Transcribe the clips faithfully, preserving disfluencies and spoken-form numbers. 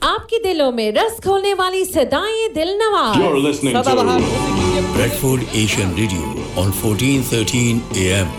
آپ کے دلوں میں رس کھولنے والی صدائیں دل نواز. You're listening to Bradford Asian Radio on fourteen thirteen A M.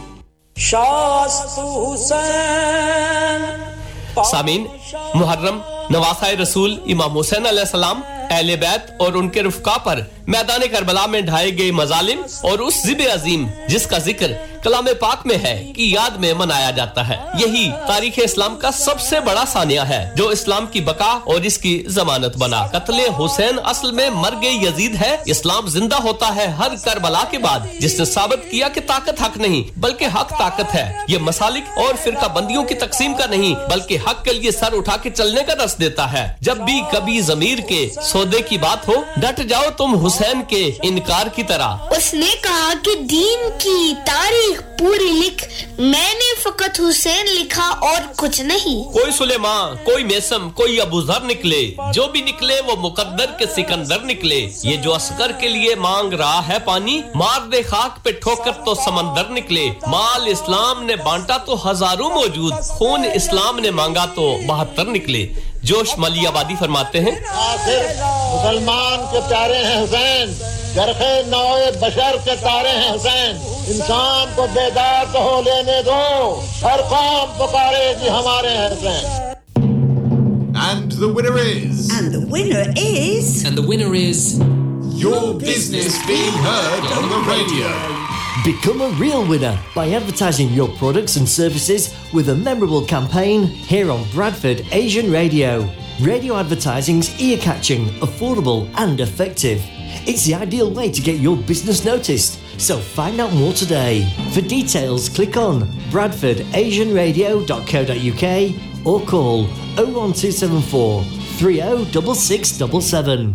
سامعین، محرم نواسہ رسول امام حسین علیہ السلام، اہل بیت اور ان کے رفقا پر میدان کربلا میں ڈھائے گئے مظالم اور اس ذبح عظیم جس کا ذکر کلام پاک میں ہے کی یاد میں منایا جاتا ہے. یہی تاریخ اسلام کا سب سے بڑا ثانیہ ہے جو اسلام کی بقا اور اس کی ضمانت بنا. قتل حسین اصل میں مرگ یزید ہے. اسلام زندہ ہوتا ہے ہر کربلا کے بعد، جس نے ثابت کیا کہ طاقت حق نہیں بلکہ حق طاقت ہے. یہ مسالک اور فرقہ بندیوں کی تقسیم کا نہیں بلکہ حق کے لیے سر اٹھا کے چلنے کا درس دیتا ہے. جب بھی کبھی ضمیر کے سودے کی بات ہو، ڈٹ جاؤ تم حسین کے انکار کی طرح. اس نے کہا کہ دین کی تاریخ پوری لکھ، میں نے فقط حسین لکھا اور کچھ نہیں. کوئی سلیمان، کوئی میسم، کوئی ابو ذر نکلے، جو بھی نکلے وہ مقدر کے سکندر نکلے. یہ جو عسکر کے لیے مانگ رہا ہے پانی، مار دے خاک پہ ٹھوکر تو سمندر نکلے. مال اسلام نے بانٹا تو ہزاروں موجود، خون اسلام نے مانگا تو بہتر نکلے. جوش ملی آبادی فرماتے ہیں، آخر مسلمان کے پیارے ہیں حسین، گرخے نوع بشر کے تارے ہیں حسین. انسان کو بیدار تو ہو لینے دو، ہر قوم پکارے گی ہمارے ہیں حسین. And the winner is... And the winner is... And the winner is... Your business being heard on the radio. Become a real winner by advertising your products and services with a memorable campaign here on Bradford Asian Radio. Radio advertising's ear-catching, affordable and effective. It's the ideal way to get your business noticed. So find out more today. For details, click on bradford asian radio dot co dot uk or call oh one two seven four three oh six six seven seven.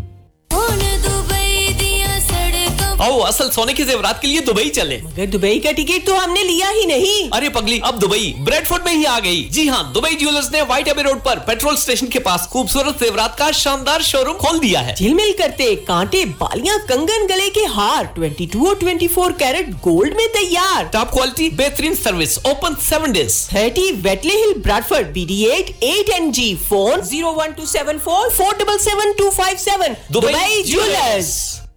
او اصل سونے کے زیورات کے لیے Dubai چلے. مگر Dubai کا ticket تو ہم نے لیا ہی نہیں. ارے پگلی، اب دبئی بریڈ فورڈ میں ہی آ گئی. جی ہاں، دبئی جیولرز نے وائٹ ایبی روڈ پر پیٹرول اسٹیشن کے پاس خوبصورت زیورات کا شاندار شو روم کھول دیا ہے. جھل مل کرتے کانٹے، بالیاں، کنگن، گلے کے ہار بائیس اور چوبیس کیرٹ گولڈ میں تیار. ٹاپ کوالٹی، بہترین service, open seven days. Thirty ویٹلے ہل برادفورڈ B D at at N G. Phone zero one to seven four four seven seven to five seven. Dubai jewellers.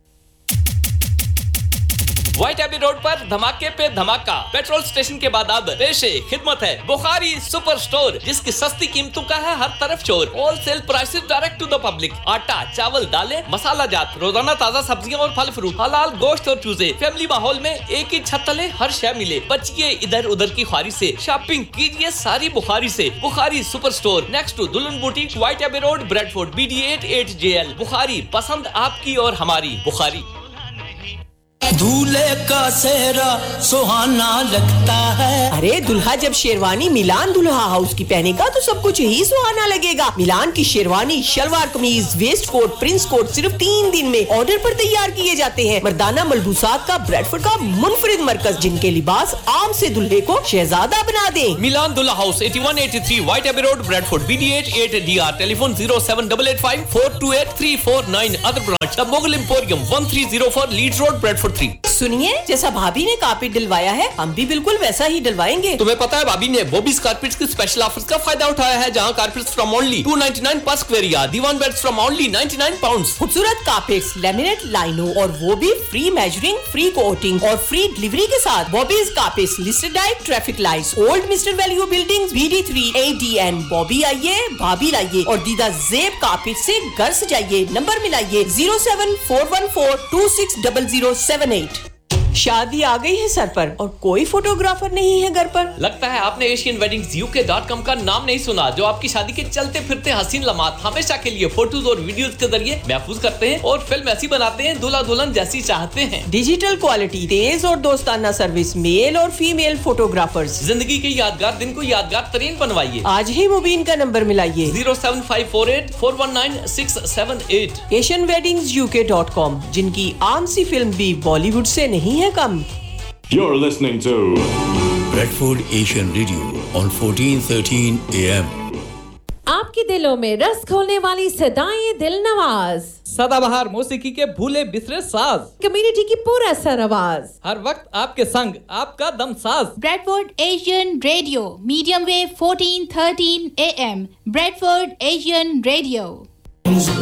White Abbey road پر دھماکے پہ دھماکہ. Petrol station کے بعد اب پیش خدمت ہے بخاری سپر سٹور، جس کی سستی قیمتوں کا ہے ہر طرف شور. Whole cell prices direct to the public. آٹا، چاول، دالیں، مسالہ جات، روزانہ تازہ سبزیاں اور پھل فروٹ، حلال گوشت اور چوزے. فیملی ماحول میں ایک ہی چھت تلے ہر شے ملے. بچیے ادھر ادھر کی خواری سے، شاپنگ کیجیے ساری بخاری سے. بخاری سپر سٹور نیکسٹ ٹو دلہن boutique, white Abbey road, bread Ford, B D at at J L. بخاری، پسند آپ کی اور ہماری. بخاری. دولہے کا سہرا سہانا لگتا ہے. ارے دلہا جب شیروانی ملان دلہا ہاؤس کی پہنے گا تو سب کچھ ہی سہانا لگے گا. ملان کی شیروانی، شلوار قمیض، ویسٹ کوٹ، پرنس کوٹ صرف تین دن میں آرڈر پر تیار کیے جاتے ہیں. مردانہ ملبوسات کا بریڈفورڈ کا منفرد مرکز، جن کے لباس عام سے دلہے کو شہزادہ بنا دیں. ملان دلہا house, eighty one eighty three white Abbey road, bread Ford, B D at at D R. Telephone zero seven eight eight five four to at three four nine. Other branch the Mughal emporium, one three zero four leads road, bread Ford three. سنیے، جیسا بھابی نے carpet ڈلوایا ہے ہم بھی بالکل ویسا ہی ڈلوائیں گے. تمہیں پتا ہے بھابی نے بوبیز کارپیٹس کی اسپیشل آفرز کا فائدہ اٹھایا ہے، جہاں carpets from only to ninety nine per square yard, دیوان beds from only ninety nine pounds. خوبصورت کارپیٹس، لیمینیٹ، لائنو اور وہ بھی فری میجرنگ، فری کوٹنگ اور فری ڈلیوری کے ساتھ. بوبیز carpets listed diet traffic lights, old mister value buildings, B D three اے D N. Bobby آئیے، بھابی لائیے اور دیدہ زیب کارپیٹ سے گھر سجائیے. Number ملائیے zero seven four one four to six double zero seven eight. شادی آ گئی ہے سر پر اور کوئی فوٹوگرافر نہیں ہے گھر پر. لگتا ہے آپ نے ایشین ویڈنگز یو کے ڈاٹ کام کا نام نہیں سنا، جو آپ کی شادی کے چلتے پھرتے حسین لمحات ہمیشہ کے لیے فوٹوز اور ویڈیوز کے ذریعے محفوظ کرتے ہیں اور فلم ایسی بناتے ہیں دلہا دلہن جیسی چاہتے ہیں. ڈیجیٹل کوالٹی، تیز اور دوستانہ سروس، میل اور فیمیل فوٹوگرافرز. زندگی کے یادگار دن کو یادگار ترین بنوائیے. آج ہی مبین کا number ملائیے zero seven five four eight four one nine six seven eight. Asian weddings you کے ڈاٹ کام، جن کی عام سی فلم بھی بالی ووڈ سے نہیں ہے کم. You're listening to Bradford Asian Radio on fourteen thirteen A M. آپ کے دلوں میں رس کھولنے والی صدائیں دل نواز, سدا بہار موسیقی کے بھولے بسرے ساز, کمیونٹی کی پورا سر آواز, ہر وقت آپ کے سنگ آپ کا دم ساز. Bradford Asian radio, medium view fourteen thirteen A M, Bradford Asian radio.